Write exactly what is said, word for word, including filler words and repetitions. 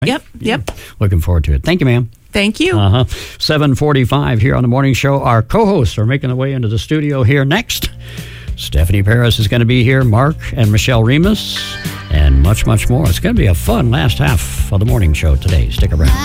Right? Yep, yep. Yeah. Looking forward to it. Thank you, ma'am. Thank you. Uh-huh. seven forty-five here on the morning show. Our co-hosts are making their way into the studio here next. Stephanie Paris is going to be here, Mark and Michelle Remus, and much, much more. It's going to be a fun last half of the morning show today. Stick around.